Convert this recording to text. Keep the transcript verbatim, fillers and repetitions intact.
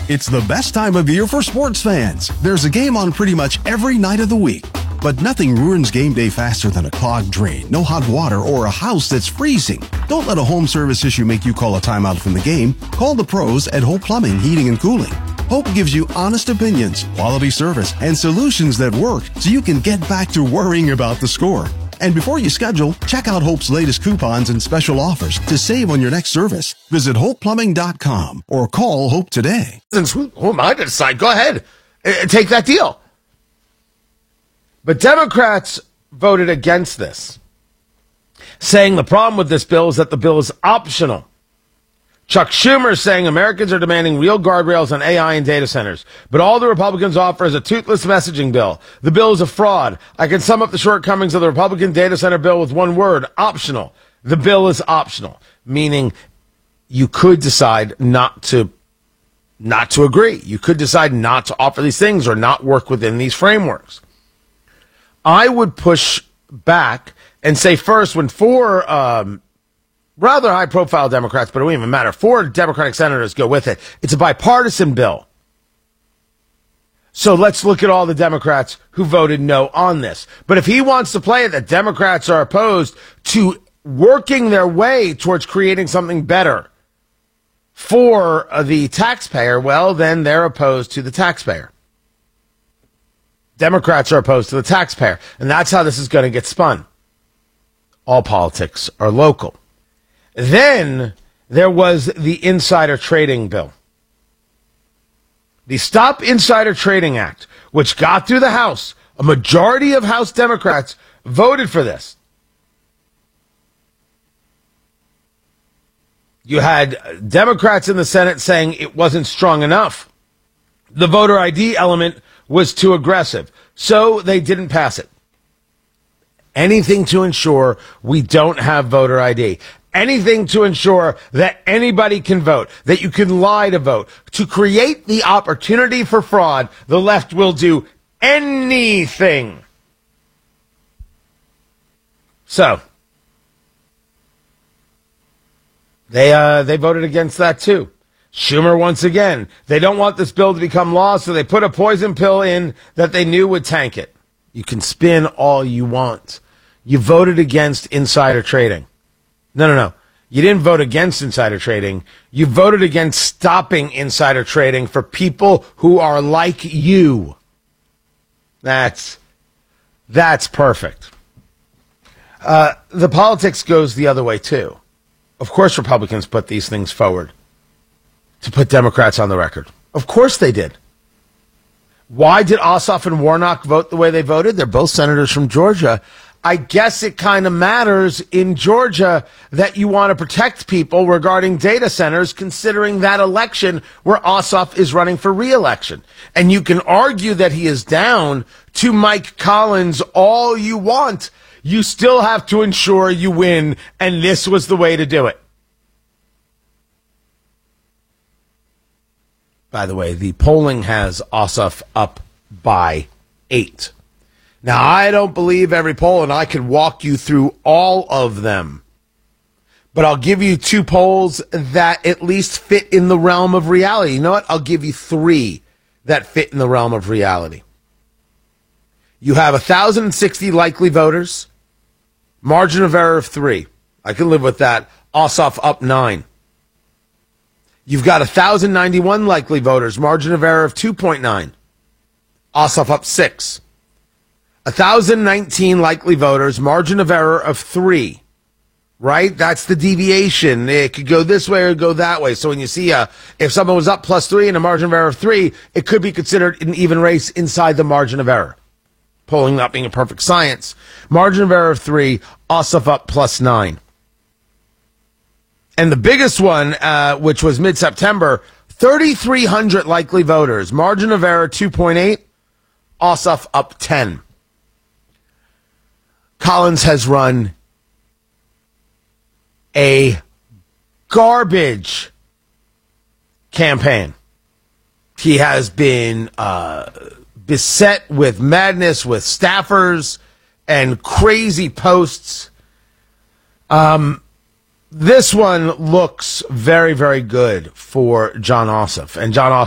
It's the best time of year for sports fans. There's a game on pretty much every night of the week. But nothing ruins game day faster than a clogged drain, no hot water, or a house that's freezing. Don't let a home service issue make you call a timeout from the game. Call the pros at Hope Plumbing, Heating, and Cooling. Hope gives you honest opinions, quality service, and solutions that work so you can get back to worrying about the score. And before you schedule, check out Hope's latest coupons and special offers to save on your next service. Visit hope plumbing dot com or call Hope today. Who am I to decide? Go ahead. Uh, take that deal. But Democrats voted against this, saying the problem with this bill is that the bill is optional. Chuck Schumer is saying Americans are demanding real guardrails on A I and data centers, but all the Republicans offer is a toothless messaging bill. The bill is a fraud. I can sum up the shortcomings of the Republican data center bill with one word: optional. The bill is optional, meaning you could decide not to, not to agree. You could decide not to offer these things or not work within these frameworks. I would push back and say first, when four um, rather high-profile Democrats, but it wouldn't even matter, four Democratic senators go with it, it's a bipartisan bill. So let's look at all the Democrats who voted no on this. But if he wants to play it that Democrats are opposed to working their way towards creating something better for the taxpayer, well, then they're opposed to the taxpayer. Democrats are opposed to the taxpayer, and that's how this is going to get spun. All politics are local. Then there was the insider trading bill. The Stop Insider Trading Act, which got through the House. A majority of House Democrats voted for this. You had Democrats in the Senate saying it wasn't strong enough. The voter I D element was too aggressive, so they didn't pass it. Anything to ensure we don't have voter I D. Anything to ensure that anybody can vote, that you can lie to vote. To create the opportunity for fraud, the left will do anything. So, they uh, they voted against that too. Schumer, once again, they don't want this bill to become law, so they put a poison pill in that they knew would tank it. You can spin all you want. You voted against insider trading. No, no, no. You didn't vote against insider trading. You voted against stopping insider trading for people who are like you. That's, that's perfect. Uh, the politics goes the other way, too. Of course, Republicans put these things forward to put Democrats on the record. Of course they did. Why did Ossoff and Warnock vote the way they voted? They're both senators from Georgia. I guess it kind of matters in Georgia that you want to protect people regarding data centers, considering that election where Ossoff is running for re-election. And you can argue that he is down to Mike Collins all you want. You still have to ensure you win, and this was the way to do it. By the way, the polling has Ossoff up by eight. Now, I don't believe every poll, and I could walk you through all of them. But I'll give you two polls that at least fit in the realm of reality. You know what? I'll give you three that fit in the realm of reality. You have one thousand sixty likely voters, margin of error of three. I can live with that. Ossoff up nine. You've got one thousand ninety-one likely voters, margin of error of two point nine. Ossoff up six. one thousand nineteen likely voters, margin of error of three. Right? That's the deviation. It could go this way or go that way. So when you see a, if someone was up plus three and a margin of error of three, it could be considered an even race inside the margin of error. Polling not being a perfect science. Margin of error of three, Ossoff up plus nine. And the biggest one, uh, which was mid-September, thirty-three hundred likely voters. Margin of error two point eight. Ossoff up ten. Collins has run a garbage campaign. He has been uh, beset with madness, with staffers and crazy posts. Um... This one looks very, very good for Jon Ossoff. And Jon Ossoff